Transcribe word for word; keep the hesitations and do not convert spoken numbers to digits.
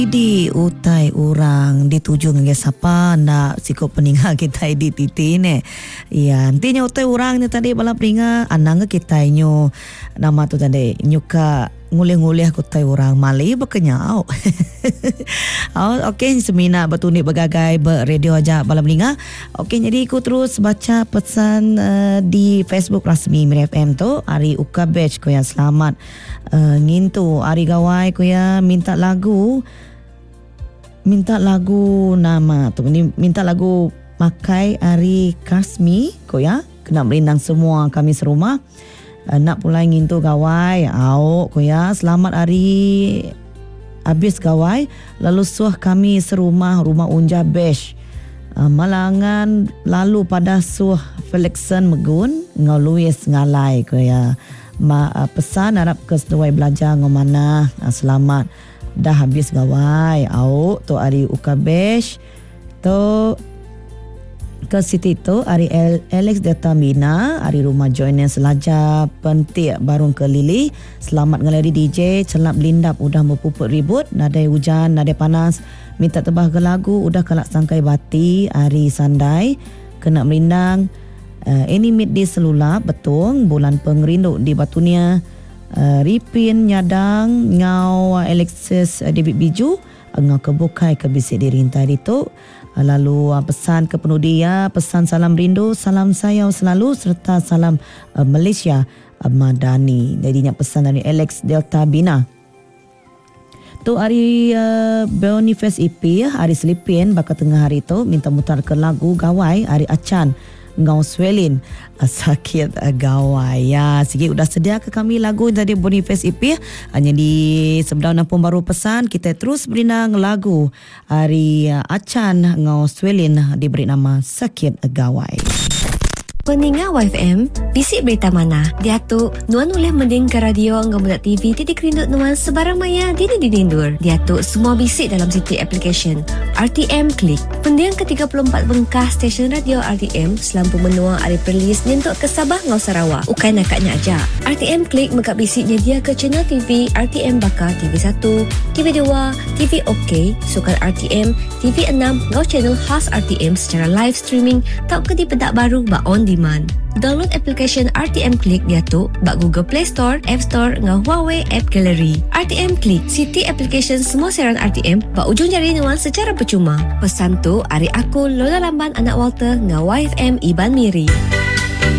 Di utai orang dituju dengan siapa nak sikap peninga kita di titi ni. Ya, nantinya utai orang ni tadi bala peninga anang kita inyo nama tu tadi nyuka ngulih-ngulih aku tai orang Malay berkenyau. Oh, okey semina bertunik bergagai beradio aja bala peninga. Okey jadi aku terus baca pesan uh, di Facebook rasmi Miri F M tu Ari Uka Batch ko yang selamat uh, ngintu Ari Gawai ko ya minta lagu minta lagu nama tu minta lagu Makai Ari Kasmi ko ya kena berindang semua kami serumah uh, nak pulai ngintu gawai au ko ya selamat hari habis gawai lalu suah kami serumah rumah unja besh uh, malangan lalu pada suah Felixon Megun ngau Louis ngalai ko ya Ma, uh, pesan harap ke seduai belajar ngomana uh, selamat dah habis gawai au tu Ari Ukabesh tu ke Siti tu Ari Alex Data Mina Ari rumah joinen selajar pentik barung ke Lili selamat ngalari D J celap lindap udah mepuput ribut nadai hujan nadai panas minta tebah ke lagu udah kelak sangkai bati Ari Sandai kena merindang uh, ini mid di selula betung bulan pengerindu di Batunia Uh, Ripin nyadang ngau uh, Alexis uh, David Biju uh, ngau kebukai ke bisik diri tadi tu uh, lalu uh, pesan ke penudia pesan salam rindu salam sayang selalu serta salam uh, Malaysia uh, Madani jadinya pesan dari Alex Delta Bina tu hari uh, Boniface E P hari Selipin bakal tengah hari tu minta mutar ke lagu gawai hari Acan ngau swelin uh, sakit uh, gawai ya sikit udah sedia ke kami lagu dari Boniface E P hanya di sebelah pun baru pesan kita terus berindang lagu hari uh, Acan ngau swelin diberi nama sakit uh, gawai. Peninga Y F M, bisik berita mana? Dia tu, nuan oleh mending ke radio ngam.tv titik rindut nuan sebarang maya dini dinindur. Dia tu semua bisik dalam City Application. R T M Klik. Pendiang ke tiga puluh empat bengkah stesen radio R T M selampu menua hari perlis nyentuk ke Sabah ngau Sarawak. Ukai nakaknya aja. R T M Klik mengak bisik nyedia ke channel T V R T M Bakar T V satu, T V dua, T V OK, Sukan R T M, T V enam ngau channel khas R T M secara live streaming tak ke di pedak baru ba on demand. Download application R T M Klik dia tu bak Google Play Store, App Store ngau Huawei App Gallery. R T M Klik, City Application semua siaran R T M bak ujung jari nuan secara percuma. Pesan tu, hari aku Lola Lamban anak Walter ngau Y F M Iban Miri.